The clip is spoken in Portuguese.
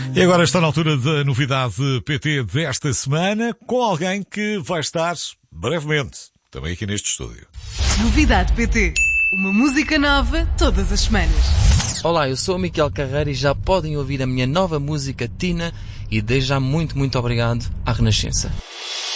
E agora está na altura da novidade PT desta semana, com alguém que vai estar brevemente também aqui neste estúdio. Novidade PT. Uma música nova todas as semanas. Olá, eu sou o Miquel Carreira e já podem ouvir a minha nova música Tina e desde já muito obrigado à Renascença.